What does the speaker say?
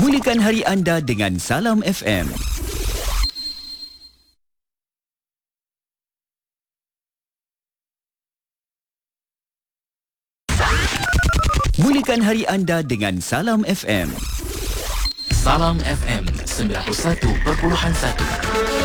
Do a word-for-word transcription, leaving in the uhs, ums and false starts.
Mulakan hari anda dengan Salam F M. Mulakan hari anda dengan Salam F M. Salam F M sembilan puluh satu perpuluhan satu.